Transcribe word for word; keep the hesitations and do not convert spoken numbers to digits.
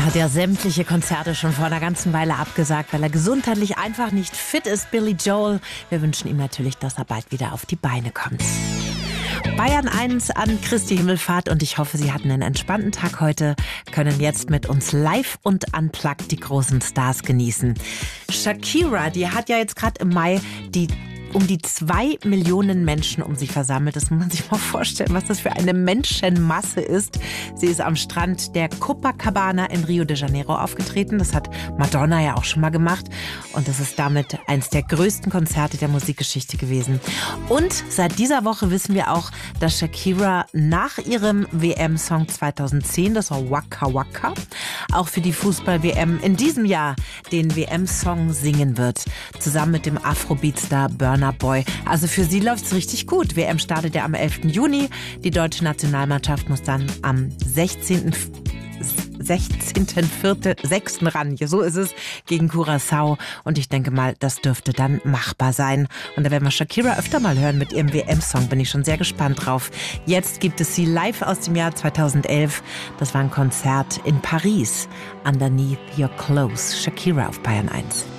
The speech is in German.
hat ja sämtliche Konzerte schon vor einer ganzen Weile abgesagt, weil er gesundheitlich einfach nicht fit ist, Billy Joel. Wir wünschen ihm natürlich, dass er bald wieder auf die Beine kommt. Bayern eins an Christi Himmelfahrt und ich hoffe, Sie hatten einen entspannten Tag heute, können jetzt mit uns live und unplugged die großen Stars genießen. Shakira, die hat ja jetzt gerade im Mai die um die zwei Millionen Menschen um sich versammelt. Das muss man sich mal vorstellen, was das für eine Menschenmasse ist. Sie ist am Strand der Copacabana in Rio de Janeiro aufgetreten. Das hat Madonna ja auch schon mal gemacht. Und das ist damit eins der größten Konzerte der Musikgeschichte gewesen. Und seit dieser Woche wissen wir auch, dass Shakira nach ihrem W M-Song zweitausendzehn, das war Waka Waka, auch für die Fußball-W M in diesem Jahr den W M-Song singen wird. Zusammen mit dem Afrobeat-Star Burna Boy. Also für sie läuft's richtig gut. W M startet ja am elften Juni. Die deutsche Nationalmannschaft muss dann am sechzehnten sechsten ran. So ist es, gegen Curaçao. Und ich denke mal, das dürfte dann machbar sein. Und da werden wir Shakira öfter mal hören mit ihrem W M-Song. Bin ich schon sehr gespannt drauf. Jetzt gibt es sie live aus dem Jahr zweitausendelf. Das war ein Konzert in Paris. Underneath Your Clothes. Shakira auf Bayern eins.